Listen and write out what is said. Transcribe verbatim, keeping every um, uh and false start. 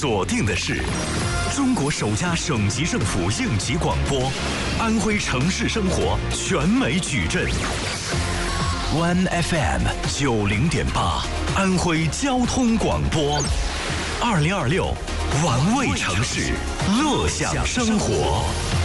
锁定的是中国首家省级政府应急广播，安徽城市生活全美矩阵。One F M 九零点八，安徽交通广播。二零二六，玩味城市，乐享生活。